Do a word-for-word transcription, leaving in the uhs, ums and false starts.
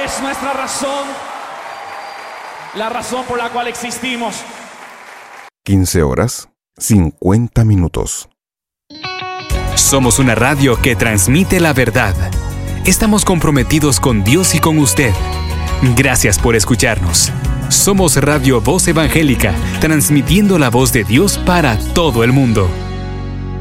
es nuestra razón, la razón por la cual existimos. quince horas, cincuenta minutos. Somos una radio que transmite la verdad. Estamos comprometidos con Dios y con usted. Gracias por escucharnos. Somos Radio Voz Evangélica, transmitiendo la voz de Dios para todo el mundo.